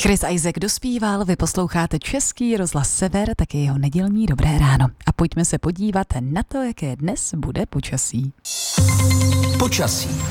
Chris Isaak dospíval, vy posloucháte Český rozhlas Sever, taky jeho nedělní Dobré ráno. A pojďme se podívat na to, jaké dnes bude počasí. Počasí.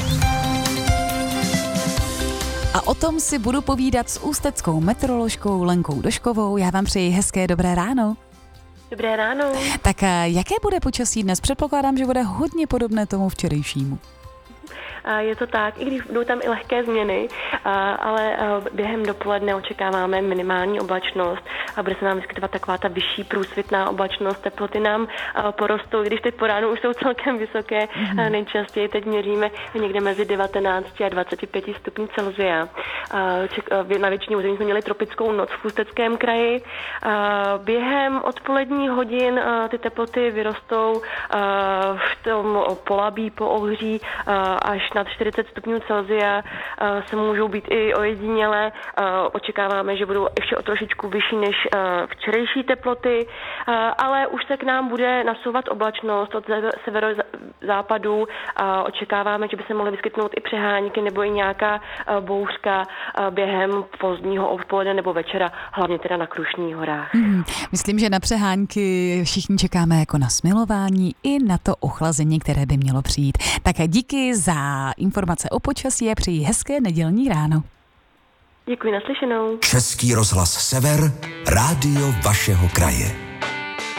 A o tom si budu povídat s ústeckou meteoroložkou Lenkou Doškovou. Já vám přeji hezké dobré ráno. Dobré ráno. Tak jaké bude počasí dnes? Předpokládám, že bude hodně podobné tomu včerejšímu. Je to tak, i když budou tam i lehké změny, ale během dopoledne očekáváme minimální oblačnost a bude se nám vyskytovat taková ta vyšší průsvitná oblačnost. Teploty nám porostou, i když teď po ránu už jsou celkem vysoké. Nejčastěji teď měříme někde mezi 19 a 25 stupňů Celsia. Na většině území jsme měli tropickou noc v Ústeckém kraji. Během odpoledních hodin ty teploty vyrostou v tom Polabí, po Ohří až nad 40 stupňů Celsia, se můžou být i ojedinělé. Očekáváme, že budou ještě o trošičku vyšší než včerejší teploty, ale už se k nám bude nasouvat oblačnost od severozápadu. Očekáváme, že by se mohly vyskytnout i přehánky nebo i nějaká bouřka během pozdního odpoledne nebo večera, hlavně teda na Krušných horách. Myslím, že na přehánky všichni čekáme jako na smilování i na to ochlazení, které by mělo přijít. Také díky za informace o počasí a přeji hezké nedělní ráno. Děkuji, naslyšenou. Český rozhlas Sever, rádio vašeho kraje.